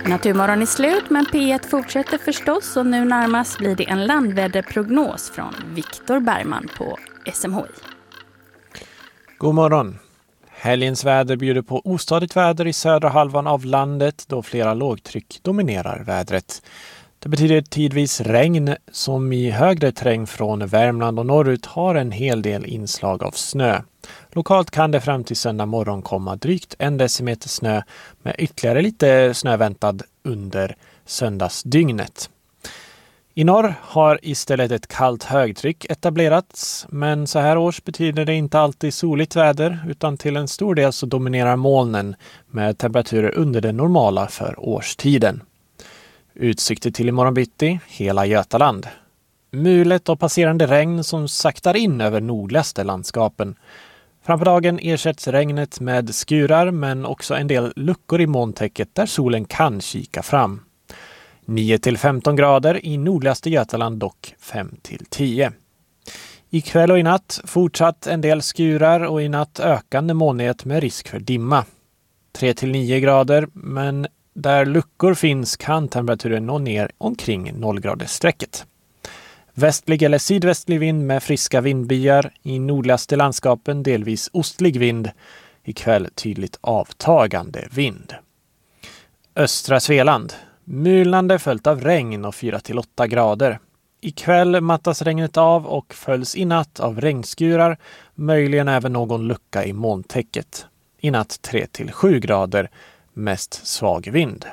Naturmorgon är slut, men P1 fortsätter förstås och nu närmast blir det en landväderprognos från Viktor Bergman på SMHI. God morgon. Helgens väder bjuder på ostadigt väder i södra halvan av landet då flera lågtryck dominerar vädret. Det betyder tidvis regn som i högre terräng från Värmland och norrut har en hel del inslag av snö. Lokalt kan det fram till söndag morgon komma drygt 1 decimeter snö med ytterligare lite snö väntad under söndagsdygnet. I norr har istället ett kallt högtryck etablerats, men så här års betyder det inte alltid soligt väder utan till en stor del så dominerar molnen med temperaturer under det normala för årstiden. Utsikter till imorgon bitti, hela Götaland. Mulet och passerande regn som saktar in över nordligaste landskapen. Fram på dagen ersätts regnet med skurar men också en del luckor i molntäcket där solen kan kika fram. 9-15 grader i nordligaste Götaland, dock 5-10. Ikväll och i natt fortsatt en del skurar och i natt ökande molnighet med risk för dimma. 3-9 grader, men där luckor finns kan temperaturen nå ner omkring 0-gradersstrecket. Västlig eller sydvästlig vind med friska vindbyar, i nordligaste landskapen delvis ostlig vind, ikväll tydligt avtagande vind. Östra Svealand. Mulnande följt av regn och 4-8 grader. Ikväll mattas regnet av och följs i natt av regnskurar, möjligen även någon lucka i molntäcket. I natt 3-7 grader, mest svag vind.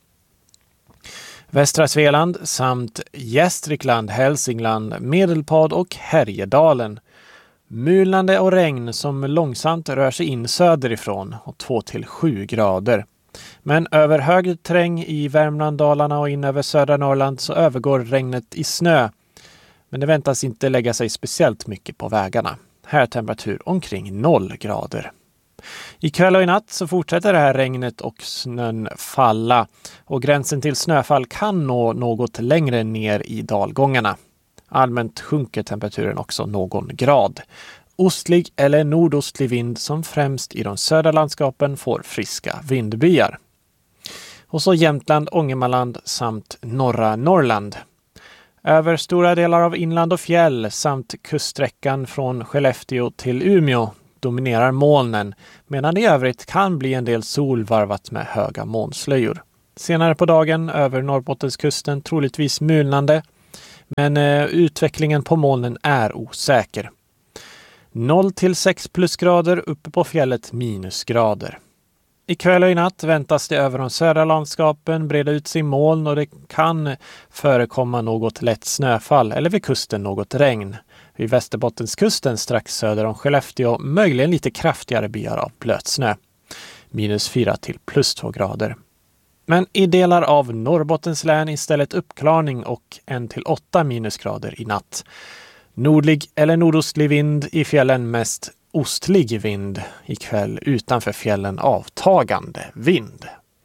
Västra Svealand samt Gästrikland, Hälsingland, Medelpad och Härjedalen. Mulnande och regn som långsamt rör sig in söderifrån och 2-7 grader. Men över hög terräng i Värmland, Dalarna och in över södra Norrland så övergår regnet i snö. Men det väntas inte lägga sig speciellt mycket på vägarna. Här temperatur omkring 0 grader. Ikväll och i natt så fortsätter det här regnet och snön falla. Och gränsen till snöfall kan nå något längre ner i dalgångarna. Allmänt sjunker temperaturen också någon grad. Ostlig eller nordostlig vind som främst i de södra landskapen får friska vindbyar. Och så Jämtland, Ångermanland samt norra Norrland. Över stora delar av inland och fjäll samt kuststräckan från Skellefteå till Umeå dominerar molnen, medan det i övrigt kan bli en del sol varvat med höga molnslöjor. Senare på dagen över Norrbottenskusten troligtvis mulnande, men utvecklingen på molnen är osäker. 0-6 plusgrader, uppe på fjället minusgrader. Ikväll och i natt väntas det över de södra landskapen breda ut sig moln och det kan förekomma något lätt snöfall eller vid kusten något regn. Vid Västerbottenskusten strax söder om Skellefteå möjligen lite kraftigare byar av blötsnö. -4 till +2 grader. Men i delar av Norrbottens län istället uppklarning och 1-8 minusgrader i natt. Nordlig eller nordostlig vind, i fjällen mest ostlig vind, ikväll utanför fjällen avtagande vind.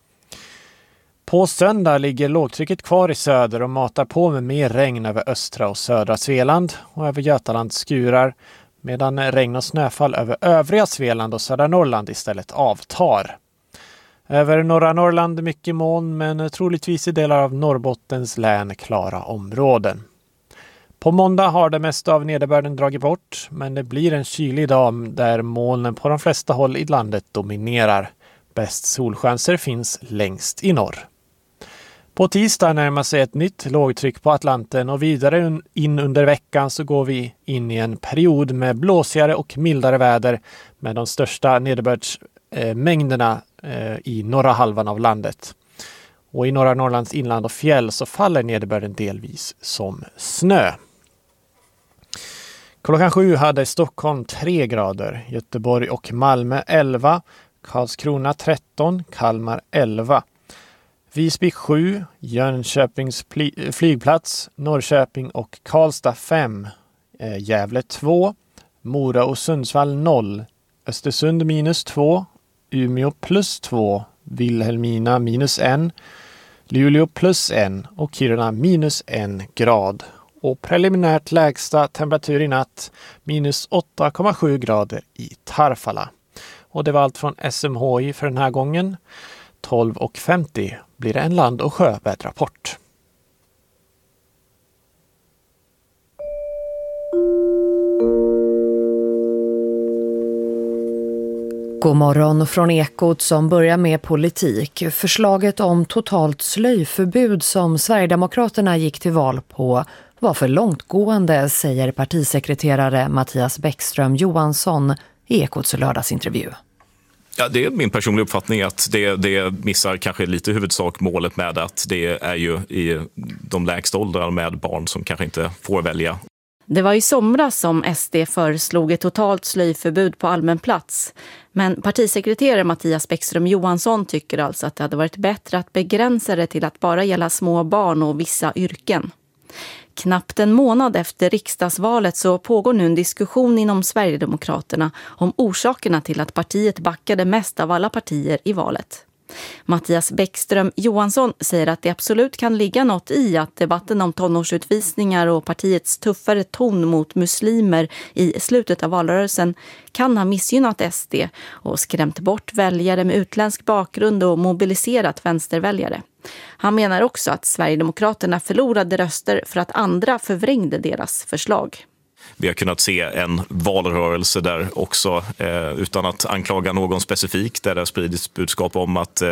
På söndag ligger lågtrycket kvar i söder och matar på med mer regn över östra och södra Svealand och över Götaland skurar, medan regn och snöfall över övriga Svealand och södra Norrland istället avtar. Över norra Norrland mycket moln, men troligtvis i delar av Norrbottens län klara områden. På måndag har det mesta av nederbörden dragit bort, men det blir en kylig dag där molnen på de flesta håll i landet dominerar. Bäst solchanser finns längst i norr. På tisdag närmar sig ett nytt lågtryck på Atlanten och vidare in under veckan så går vi in i en period med blåsigare och mildare väder med de största nederbördsmängderna i norra halvan av landet. Och i norra Norrlands inland och fjäll så faller nederbörden delvis som snö. Klockan 7 hade Stockholm 3 grader, Göteborg och Malmö 11, Karlskrona 13, Kalmar 11. Visby 7, Jönköpings flygplats, Norrköping och Karlstad 5, Gävle 2, Mora och Sundsvall 0, Östersund -2, Umeå +2, Vilhelmina -1, Luleå +1 och Kiruna -1 grad. Och preliminärt lägsta temperatur i natt -8,7 grader i Tarfala. Och det var allt från SMHI för den här gången. 12:50 blir det en land- och sjöväderrapport. God morgon från Ekot som börjar med politik. Förslaget om totalt slöjförbud som Sverigedemokraterna gick till val på var för långtgående, säger partisekreterare Mattias Bäckström Johansson i Ekots lördagsintervju. Ja, det är min personliga uppfattning att det missar kanske lite huvudsak målet med att det är ju i de lägsta åldrarna med barn som kanske inte får välja. Det var i somras som SD föreslog ett totalt slöjförbud på allmän plats. Men partisekreterare Mattias Bäckström Johansson tycker alltså att det hade varit bättre att begränsa det till att bara gälla små barn och vissa yrken. Knappt en månad efter riksdagsvalet så pågår nu en diskussion inom Sverigedemokraterna om orsakerna till att partiet backade mest av alla partier i valet. Mattias Bäckström Johansson säger att det absolut kan ligga något i att debatten om tonårsutvisningar och partiets tuffare ton mot muslimer i slutet av valrörelsen kan ha missgynnat SD och skrämt bort väljare med utländsk bakgrund och mobiliserat vänsterväljare. Han menar också att Sverigedemokraterna förlorade röster för att andra förvrängde deras förslag. Vi har kunnat se en valrörelse där också, utan att anklaga någon specifikt, där det har spridits budskap om att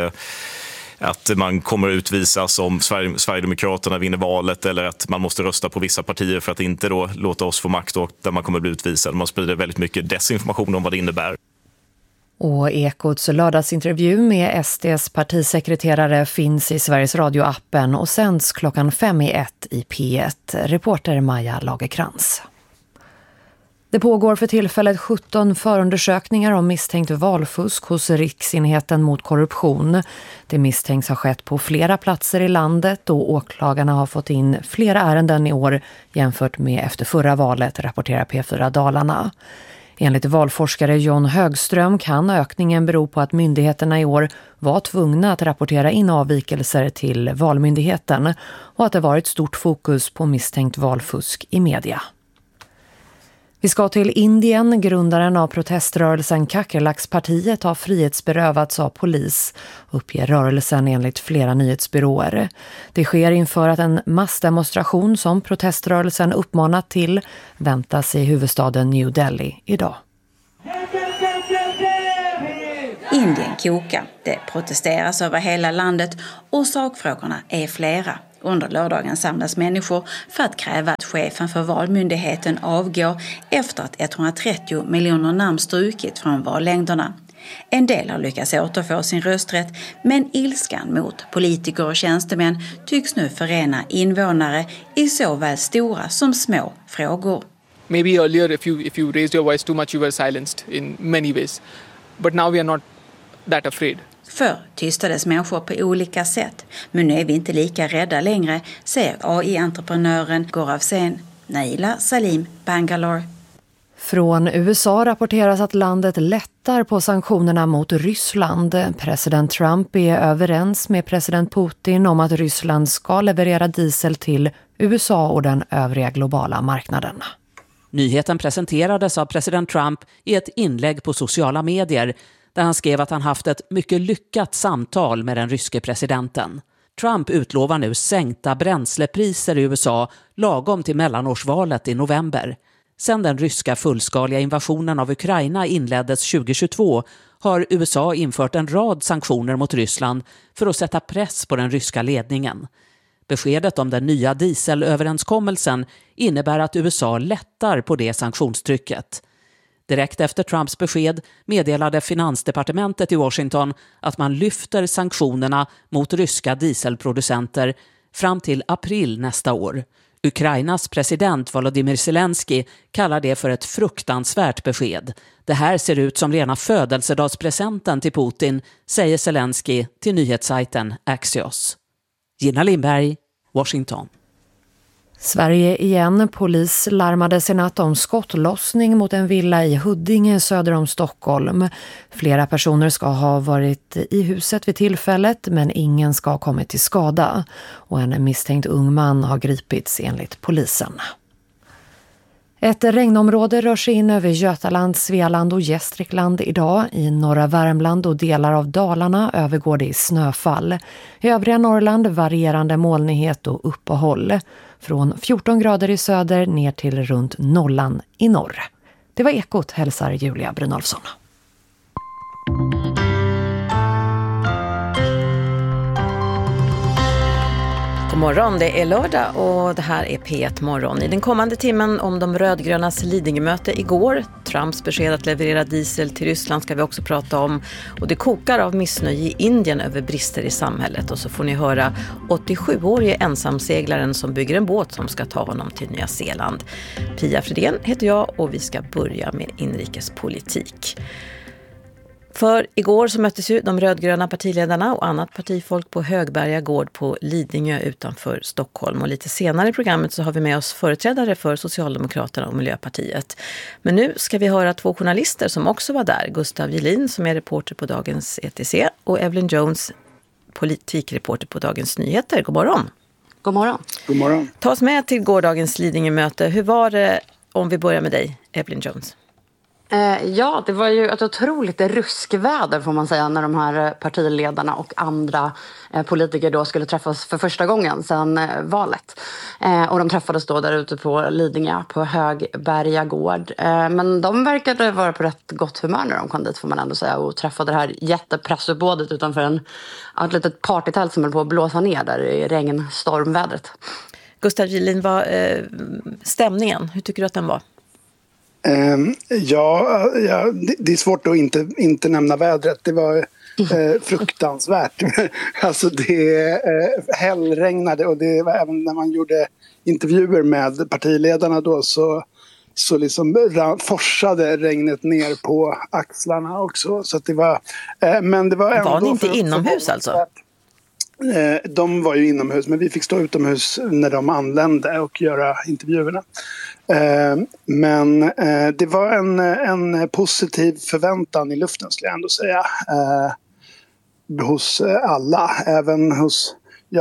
man kommer att utvisas om Sverigedemokraterna vinner valet, eller att man måste rösta på vissa partier för att inte då låta oss få makt, och där man kommer att bli utvisad. Man sprider väldigt mycket desinformation om vad det innebär. Och Ekots lördagsintervju med SDs partisekreterare finns i Sveriges Radio-appen och sänds 5:01 i P1. Reporter Maja Lagerkrans. Det pågår för tillfället 17 förundersökningar om misstänkt valfusk hos Riksenheten mot korruption. Det misstänks ha skett på flera platser i landet och åklagarna har fått in flera ärenden i år jämfört med efter förra valet, rapporterar P4 Dalarna. Enligt valforskare John Högström kan ökningen bero på att myndigheterna i år var tvungna att rapportera in avvikelser till Valmyndigheten och att det varit stort fokus på misstänkt valfusk i media. Vi ska till Indien. Grundaren av proteströrelsen Kakerlakspartiet har frihetsberövats av polis, uppger rörelsen enligt flera nyhetsbyråer. Det sker inför att en massdemonstration som proteströrelsen uppmanat till väntas i huvudstaden New Delhi idag. Indien kokar. Det protesteras över hela landet och sakfrågorna är flera. Under lördagen samlas människor för att kräva att chefen för valmyndigheten avgår efter att 130 miljoner namn strukit från vallängderna. En del har lyckats återfå sin rösträtt, men ilskan mot politiker och tjänstemän tycks nu förena invånare i såväl stora som små frågor. Maybe earlier if you raised your voice too much you were silenced in many ways. But now we are not that afraid. Förr tystades människor på olika sätt, men nu är vi inte lika rädda längre, säger AI-entreprenören Gaurav Sen. Naila Salim, Bangalore. Från USA rapporteras att landet lättar på sanktionerna mot Ryssland. President Trump är överens med president Putin om att Ryssland ska leverera diesel till USA och den övriga globala marknaden. Nyheten presenterades av president Trump i ett inlägg på sociala medier där han skrev att han haft ett mycket lyckat samtal med den ryske presidenten. Trump utlovar nu sänkta bränslepriser i USA lagom till mellanårsvalet i november. Sedan den ryska fullskaliga invasionen av Ukraina inleddes 2022 har USA infört en rad sanktioner mot Ryssland för att sätta press på den ryska ledningen. Beskedet om den nya dieselöverenskommelsen innebär att USA lättar på det sanktionstrycket. Direkt efter Trumps besked meddelade finansdepartementet i Washington att man lyfter sanktionerna mot ryska dieselproducenter fram till april nästa år. Ukrainas president Volodymyr Zelensky kallar det för ett fruktansvärt besked. Det här ser ut som rena födelsedagspresenten till Putin, säger Zelensky till nyhetssajten Axios. Gina Lindberg, Washington. Sverige igen. Polis larmades i natt om skottlossning mot en villa i Huddinge söder om Stockholm. Flera personer ska ha varit i huset vid tillfället, men ingen ska ha kommit till skada. Och en misstänkt ung man har gripits enligt polisen. Ett regnområde rör sig in över Götaland, Svealand och Gästrikland idag. I norra Värmland och delar av Dalarna övergår det i snöfall. I övriga Norrland varierande molnighet och uppehåll. Från 14 grader i söder ner till runt nollan i norr. Det var Ekot, hälsar Julia Brynolfsson. God morgon, det är lördag och det här är P1 Morgon. I den kommande timmen om de rödgrönas Lidingömöte igår. Trumps besked att leverera diesel till Ryssland ska vi också prata om. Och det kokar av missnöje i Indien över brister i samhället. Och så får ni höra 87-årige ensamseglaren som bygger en båt som ska ta honom till Nya Zeeland. Pia Fredén heter jag och vi ska börja med inrikespolitik. För igår så möttes ju de rödgröna partiledarna och annat partifolk på Högberga gård på Lidingö utanför Stockholm. Och lite senare i programmet så har vi med oss företrädare för Socialdemokraterna och Miljöpartiet. Men nu ska vi höra två journalister som också var där. Gustav Jelin som är reporter på Dagens ETC och Evelyn Jones, politikreporter på Dagens Nyheter. God morgon. God morgon. God morgon. Ta oss med till gårdagens Lidingö-möte. Hur var det, om vi börjar med dig, Evelyn Jones? Ja, det var ju ett otroligt ruskväder får man säga när de här partiledarna och andra politiker då skulle träffas för första gången sedan valet. Och de träffades då där ute på Lidingö på Högberga gård. Men de verkade vara på rätt gott humör när de kom dit får man ändå säga och träffade det här jättepressuppbådet utanför ett litet partytält som höll på att blåsa ner där i regnstormvädret. Gustav Jelin, var stämningen? Hur tycker du att den var? Ja, det är svårt att inte nämna vädret. Det var fruktansvärt. Alltså det hällregnade och det var även när man gjorde intervjuer med partiledarna då så liksom forsade regnet ner på axlarna också. Så att det var, men det var ändå... Var ni inte inomhus alltså? De var ju inomhus, men vi fick stå utomhus när de anlände och göra intervjuerna. Men det var en positiv förväntan i luften skulle jag ändå säga. Hos alla, även hos...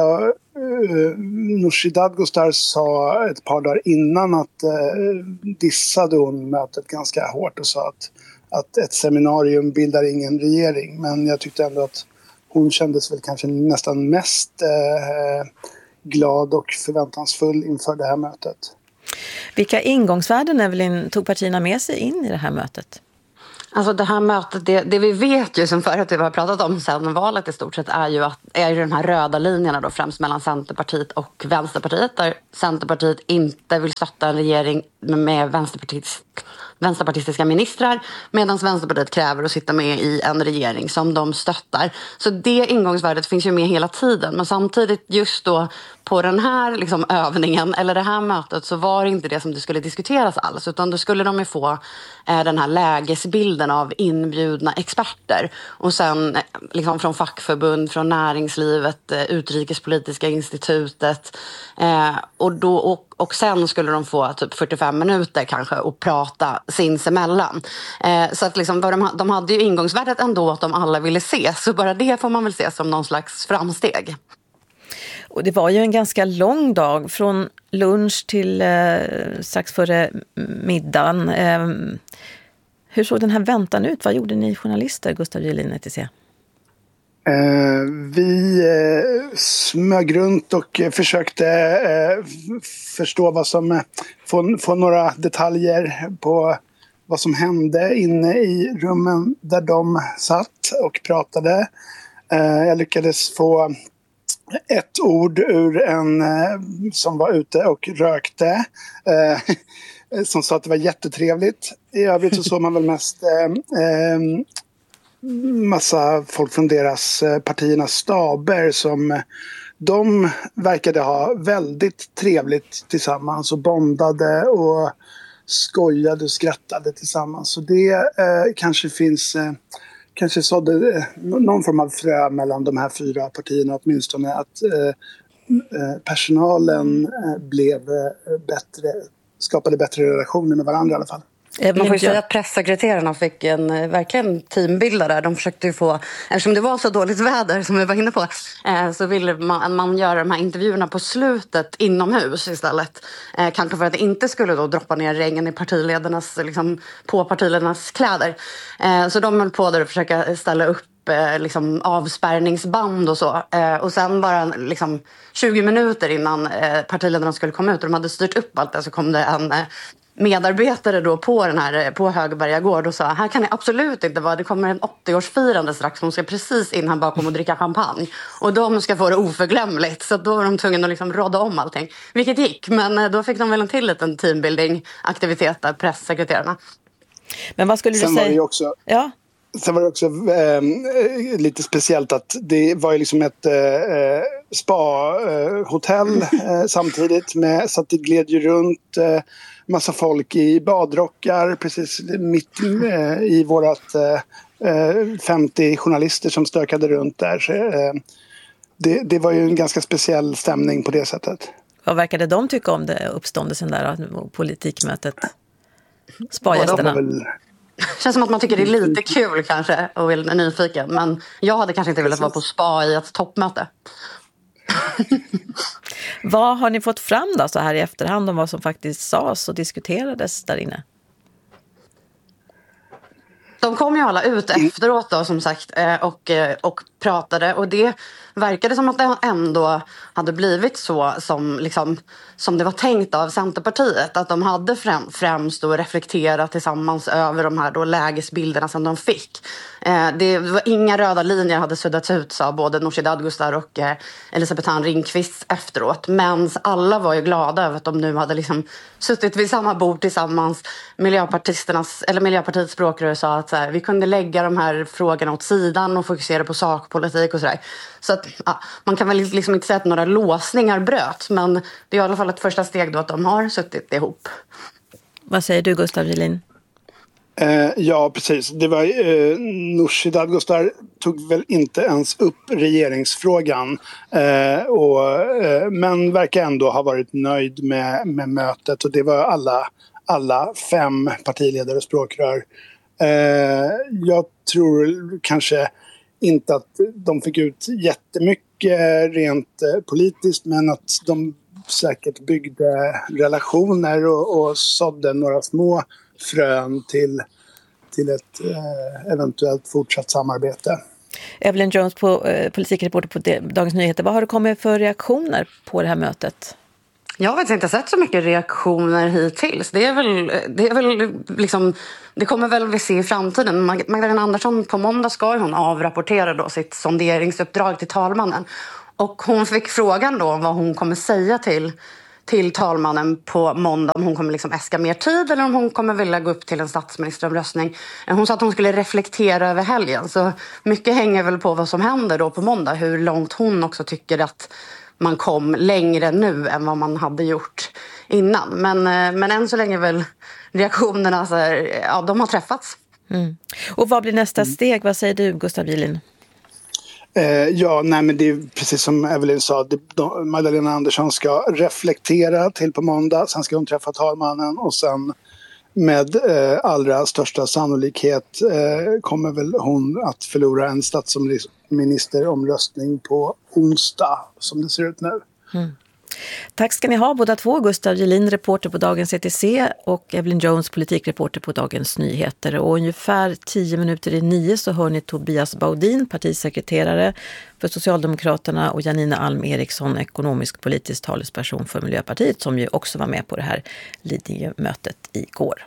Nooshi Dadgostar sa ett par dagar innan att dissade hon mötet ganska hårt och sa att ett seminarium bildar ingen regering. Men jag tyckte ändå att hon kändes väl kanske nästan mest glad och förväntansfull inför det här mötet. Vilka ingångsvärden, Evelyn, tog partierna med sig in i det här mötet? Alltså det här mötet, det vi vet ju som förut vi har pratat om sedan valet i stort sett är ju de här röda linjerna då främst mellan Centerpartiet och Vänsterpartiet där Centerpartiet inte vill stötta en regering med vänsterpartistiska ministrar medan Vänsterpartiet kräver att sitta med i en regering som de stöttar. Så det ingångsvärdet finns ju med hela tiden men samtidigt just då på den här liksom övningen eller det här mötet så var det inte det som det skulle diskuteras alls utan då skulle de ju få den här lägesbilden av inbjudna experter och sen liksom från fackförbund, från näringslivet, Utrikespolitiska institutet och sen skulle de få typ 45 minuter kanske att prata sinsemellan. Så att liksom de hade ju ingångsvärdet ändå att de alla ville se så bara det får man väl se som någon slags framsteg. Och det var ju en ganska lång dag från lunch till strax före middagen. Hur såg den här väntan ut? Vad gjorde ni journalister, Gustav Jelin, ETC? Vi smög runt och försökte förstå vad som... Få några detaljer på vad som hände inne i rummen där de satt och pratade. Jag lyckades få ett ord ur en som var ute och rökte som sa att det var jättetrevligt. I övrigt så såg man väl mest massa folk från partiernas staber som de verkade ha väldigt trevligt tillsammans och bondade och skojade och skrattade tillsammans. Så det kanske finns... Kanske sådde någon form av frö mellan de här fyra partierna åtminstone att personalen skapade bättre relationer med varandra i alla fall. Man får ju säga att pressekreterarna fick en verkligen teambilda där. De försökte ju få, eftersom det var så dåligt väder som vi var inne på, så ville man göra de här intervjuerna på slutet inomhus istället. Kanske för att det inte skulle då droppa ner regn i på partiledarnas kläder. Så de höll på där och försöka ställa upp avspärrningsband och så. Och sen bara 20 minuter innan partiledarna skulle komma ut och de hade styrt upp allt det, så kom det en medarbetare då på Högberga gård och sa: här kan det absolut inte vara, det kommer en 80-årsfirande strax, hon ska precis in här bakom och dricka champagne och de ska få det oförglömligt. Så då var de tvungna att råda om allting, vilket gick, men då fick de väl en till liten teambuilding-aktivitet där, pressekreterarna. Men vad skulle du säga? Sen var det också lite speciellt att det var ju ett spa-hotell samtidigt med, så att det gled ju runt massa folk i badrockar precis mitt i vårat 50 journalister som stökade runt där. Så, det var ju en ganska speciell stämning på det sättet. Vad verkade de tycka om det, uppståndelsen där, politikmötet? Spa-gästerna. Känns som att man tycker det är lite kul kanske och är nyfiken. Men jag hade kanske inte velat vara på spa i ett toppmöte. Vad har ni fått fram då så här i efterhand om vad som faktiskt sades och diskuterades där inne? De kom ju alla ut efteråt då, som sagt, och pratade, och det verkade som att det ändå hade blivit så som det var tänkt av Centerpartiet, att de hade främst då reflekterat tillsammans över de här då lägesbilderna som de fick. Det var inga röda linjer hade suddats ut, sa både Nooshi Dadgostar och Elisabeth Thand Ringqvist efteråt, men alla var ju glada över att de nu hade suttit vid samma bord tillsammans. Miljöpartiets språkrör sa att vi kunde lägga de här frågorna åt sidan och fokusera på sakpolitik och sådär. Så att man kan väl inte säga att några låsningar bröt, men det är i alla fall ett första steg då att de har suttit ihop. Vad säger du, Gustav Gelin? Ja, precis. Det var Nooshi Dadgostar tog väl inte ens upp regeringsfrågan, men verkar ändå ha varit nöjd med mötet, och det var alla 5 partiledare och språkrör. Jag tror kanske inte att de fick ut jättemycket rent politiskt, men att de säkert byggde relationer och sådde några små frön till ett eventuellt fortsatt samarbete. Evelyn Jones, politikreporter på Dagens Nyheter. Vad har det kommit för reaktioner på det här mötet? Jag har inte sett så mycket reaktioner hittills. Det kommer väl vi se i framtiden. Magdalena Andersson på måndag ska hon avrapportera då sitt sonderingsuppdrag till talmannen. Och hon fick frågan då vad hon kommer säga till talmannen på måndag, om hon kommer äska mer tid eller om hon kommer vilja gå upp till en statsministeromröstning. Hon sa att hon skulle reflektera över helgen, så mycket hänger väl på vad som händer då på måndag, hur långt hon också tycker att man kom längre nu än vad man hade gjort innan. Men än så länge väl reaktionerna de har träffats. Mm. Och vad blir nästa steg? Vad säger du, Gustav Gelin? Men det är precis som Evelyn sa, Magdalena Andersson ska reflektera till på måndag, sen ska hon träffa talmannen, och sen med allra största sannolikhet kommer väl hon att förlora en statsministeromröstning på onsdag, som det ser ut nu. Mm. Tack ska ni ha båda två, Gustav Gelin, reporter på Dagens ETC, och Evelyn Jones, politikreporter på Dagens Nyheter. Och ungefär 10:10 så hör ni Tobias Baudin, partisekreterare för Socialdemokraterna, och Janina Alm Eriksson, ekonomisk-politisk talesperson för Miljöpartiet, som ju också var med på det här Lidingö-mötet igår.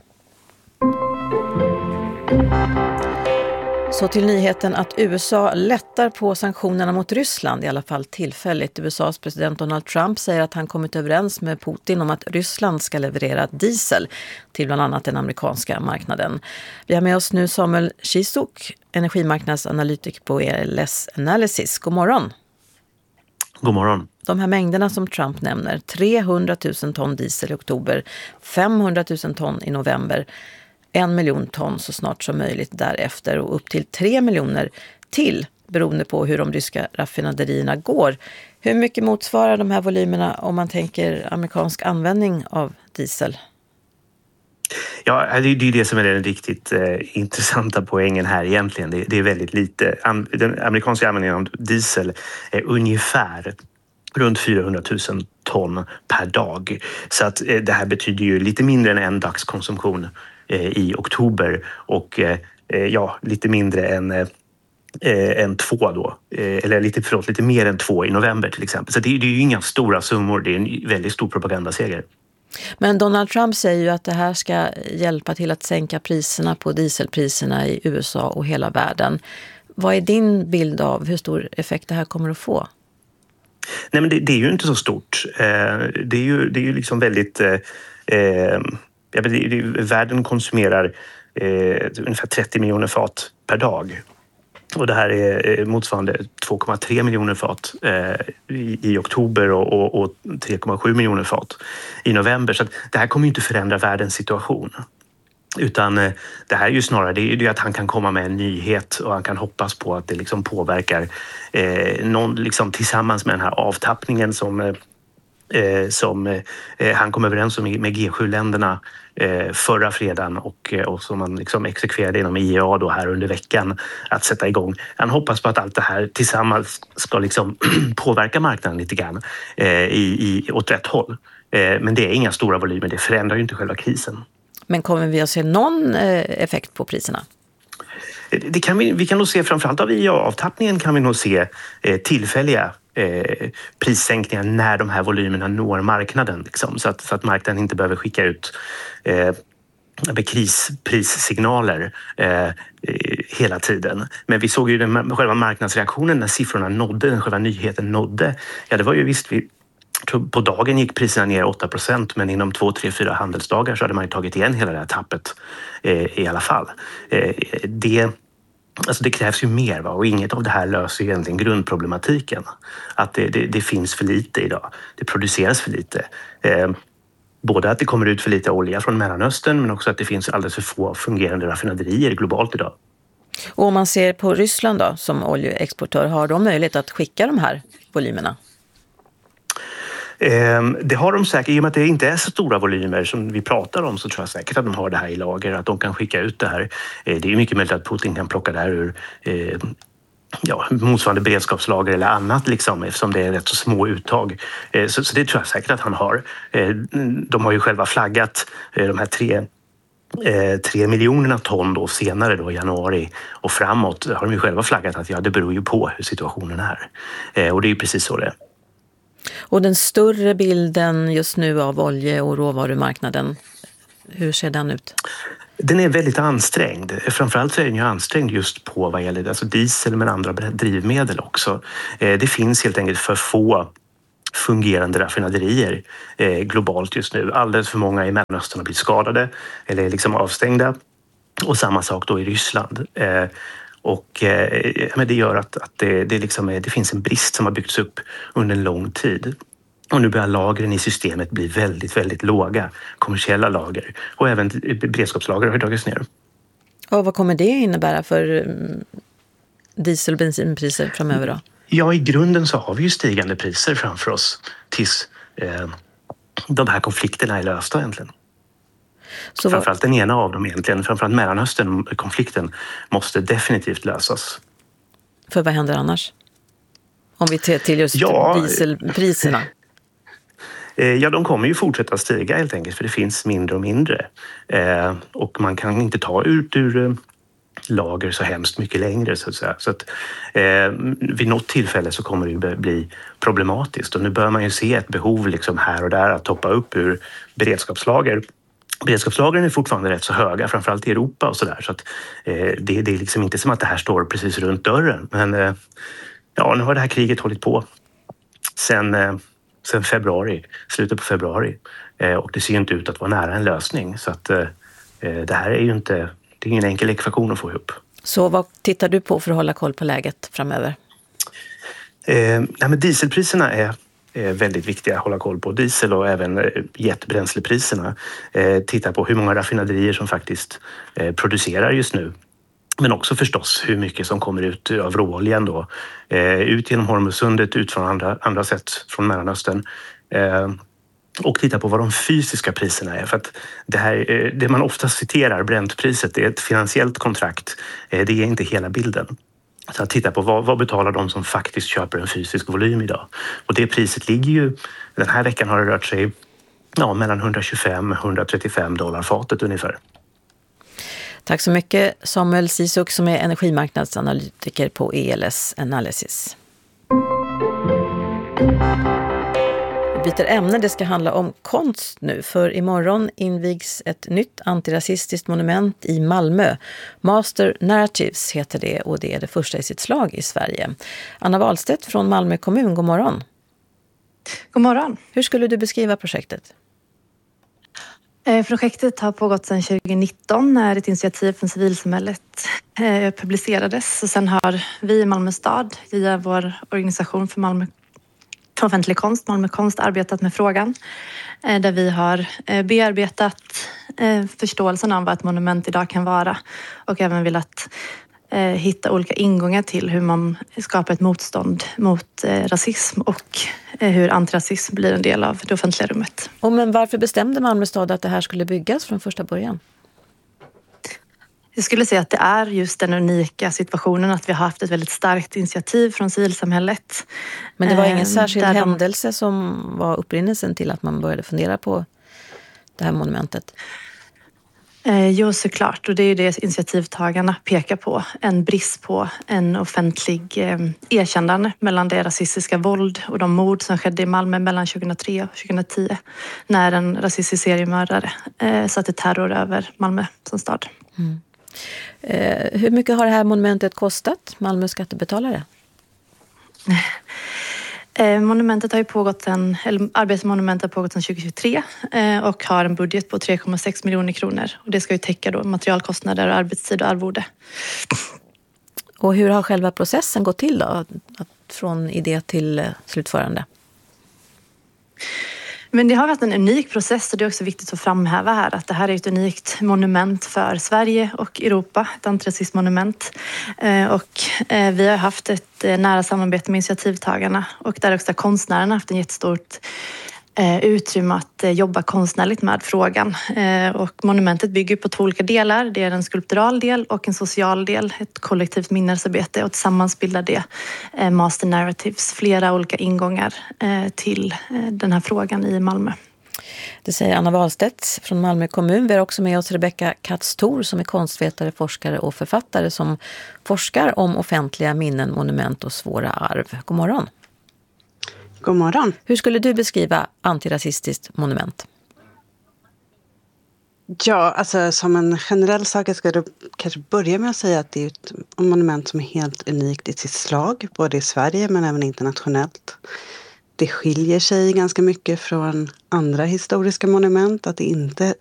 Så till nyheten att USA lättar på sanktionerna mot Ryssland, i alla fall tillfälligt. USAs president Donald Trump säger att han kommit överens med Putin om att Ryssland ska leverera diesel till bland annat den amerikanska marknaden. Vi har med oss nu Samuel Kisuk, energimarknadsanalytiker på ELS Analysis. God morgon. God morgon. De här mängderna som Trump nämner, 300 000 ton diesel i oktober, 500 000 ton i november, 1 miljon ton så snart som möjligt därefter, och upp till 3 miljoner till, beroende på hur de ryska raffinaderierna går. Hur mycket motsvarar de här volymerna om man tänker amerikansk användning av diesel? Ja, det är det som är den riktigt intressanta poängen här egentligen. Det är väldigt lite. Den amerikanska användningen av diesel är ungefär runt 400 000 ton per dag. Så att det här betyder ju lite mindre än en dagskonsumtion i oktober och lite mindre än 2 då. Eller lite mer än 2 i november till exempel. Så det är ju inga stora summor, det är en väldigt stor propagandaseger. Men Donald Trump säger ju att det här ska hjälpa till att sänka priserna på dieselpriserna i USA och hela världen. Vad är din bild av hur stor effekt det här kommer att få? Nej, men det är ju inte så stort. Det är ju liksom väldigt... världen konsumerar ungefär 30 miljoner fat per dag. Och det här är motsvarande 2,3 miljoner fat i oktober och 3,7 miljoner fat i november. Så att det här kommer ju inte förändra världens situation. Utan det här är ju snarare det är att han kan komma med en nyhet och han kan hoppas på att det liksom påverkar någon liksom tillsammans med den här avtappningen som han kom överens om med G7-länderna förra fredagen och som man liksom exekverade inom IEA då här under veckan att sätta igång. Han hoppas på att allt det här tillsammans ska liksom påverka marknaden lite grann åt rätt håll. Men det är inga stora volymer, det förändrar ju inte själva krisen. Men kommer vi att se någon effekt på priserna? Vi kan nog se, framförallt av IA-avtappningen kan vi nog se tillfälliga prissänkningar när de här volymerna når marknaden. Liksom, så att marknaden inte behöver skicka ut krisprissignaler hela tiden. Men vi såg ju själva marknadsreaktionen när siffrorna nådde, själva nyheten nådde. Ja, det var ju visst, på dagen gick priserna ner 8%, men inom 2, 3, 4 handelsdagar så hade man ju tagit igen hela det här tappet i alla fall. Det krävs ju mer, va? Och inget av det här löser egentligen grundproblematiken. Att det finns för lite idag. Det produceras för lite. Både att det kommer ut för lite olja från Mellanöstern men också att det finns alldeles för få fungerande raffinaderier globalt idag. Och om man ser på Ryssland då, som oljeexportör, har de möjlighet att skicka de här volymerna? Det har de säkert. I och med att det inte är så stora volymer som vi pratar om så tror jag säkert att de har det här i lager, att de kan skicka ut det här. Det är mycket möjligt att Putin kan plocka det här ur motsvarande beredskapslager eller annat liksom, eftersom det är rätt så små uttag. Så det tror jag säkert att han har. De har ju själva flaggat de här 3 miljonerna ton då senare då i januari och framåt har de ju själva flaggat att det beror ju på hur situationen är. Och det är ju precis så det är. Och den större bilden just nu av olje- och råvarumarknaden, hur ser den ut? Den är väldigt ansträngd. Framförallt så är den ju ansträngd just på vad gäller alltså diesel men andra drivmedel också. Det finns helt enkelt för få fungerande raffinaderier globalt just nu. Alldeles för många i Mellanöstern har blivit skadade eller liksom avstängda. Och samma sak då i Ryssland. Men det gör att det finns en brist som har byggts upp under en lång tid. Och nu börjar lagren i systemet bli väldigt, väldigt låga. Kommersiella lager. Och även beredskapslager har dragits ner. Och vad kommer det innebära för diesel- och bensinpriser framöver då? Ja, i grunden så har vi ju stigande priser framför oss tills de här konflikterna är lösta egentligen. Framförallt den ena av dem egentligen, framförallt Mellanöstern-konflikten måste definitivt lösas. För vad händer annars? Om vi ser till just dieselpriserna. Ja, de kommer ju fortsätta stiga helt enkelt för det finns mindre och mindre. Och man kan inte ta ut ur lager så hemskt mycket längre så att säga. Så att vid något tillfälle så kommer det bli problematiskt och nu bör man ju se ett behov liksom här och där att toppa upp ur beredskapslager. Beredskapslagren är fortfarande rätt så höga, framförallt i Europa och sådär. Så att det är liksom inte som att det här står precis runt dörren. Men nu har det här kriget hållit på sen februari, slutet på februari. Och det ser ju inte ut att vara nära en lösning. Så att det här är ju inte, det är ingen enkel ekvation att få ihop. Så vad tittar du på för att hålla koll på läget framöver? Men dieselpriserna är väldigt viktiga att hålla koll på. Diesel och även jetbränslepriserna. Titta på hur många raffinaderier som faktiskt producerar just nu. Men också förstås hur mycket som kommer ut av råoljan då. Ut genom Hormuzsundet, ut från andra sätt från Mellanöstern. och titta på vad de fysiska priserna är. För att det man ofta citerar, Brentpriset, det är ett finansiellt kontrakt. Det är inte hela bilden. Så att titta på vad betalar de som faktiskt köper en fysisk volym idag. Och det priset ligger ju, den här veckan har det rört sig mellan 125 och 135 dollar fatet ungefär. Tack så mycket Samuel Sisuk som är energimarknadsanalytiker på ELS Analysis. Vi byter ämne, det ska handla om konst nu. För imorgon invigs ett nytt antirasistiskt monument i Malmö. Master Narratives heter det och det är det första i sitt slag i Sverige. Anna Wahlstedt från Malmö kommun, god morgon. God morgon. Hur skulle du beskriva projektet? Projektet har pågått sedan 2019 när ett initiativ från civilsamhället publicerades. Och sen har vi i Malmö stad via vår organisation för offentlig konst, Malmö konst, arbetat med frågan. Där vi har bearbetat förståelsen av vad ett monument idag kan vara. Och även velat hitta olika ingångar till hur man skapar ett motstånd mot rasism och hur antirasism blir en del av det offentliga rummet. Men varför bestämde Malmö stad att det här skulle byggas från första början? Jag skulle säga att det är just den unika situationen att vi har haft ett väldigt starkt initiativ från civilsamhället. Men det var ingen särskild händelse som var upprinnelsen till att man började fundera på det här monumentet? Jo, såklart. Och det är ju det initiativtagarna pekar på. En brist på en offentlig erkännande mellan det rasistiska våld och de mord som skedde i Malmö mellan 2003 och 2010. När en rasistisk seriemördare satte terror över Malmö som stad. Mm. Hur mycket har det här monumentet kostat Malmö skattebetalare? Monumentet har ju arbetet med monumentet har pågått sedan 2023 och har en budget på 3,6 miljoner kronor. Och det ska ju täcka då materialkostnader, arbetstid och arvode. Och hur har själva processen gått till då? Från idé till slutförande? Men det har varit en unik process och det är också viktigt att framhäva här att det här är ett unikt monument för Sverige och Europa, ett antirasismmonument. Och vi har haft ett nära samarbete med initiativtagarna och där också konstnärerna haft en jättestort utrymme att jobba konstnärligt med frågan. Och monumentet bygger på 2 olika delar. Det är en skulptural del och en social del, ett kollektivt minnesarbete och tillsammans bildar det Master Narratives, flera olika ingångar till den här frågan i Malmö. Det säger Anna Wahlstedt från Malmö kommun. Vi har också med oss Rebecka Katz-Thor som är konstvetare, forskare och författare som forskar om offentliga minnen, monument och svåra arv. God morgon. God morgon. Hur skulle du beskriva antirasistiskt monument? Ja, alltså som en generell sak jag ska kanske börja med att säga att det är ett monument som är helt unikt i sitt slag, både i Sverige men även internationellt. Det skiljer sig ganska mycket från andra historiska monument, att det inte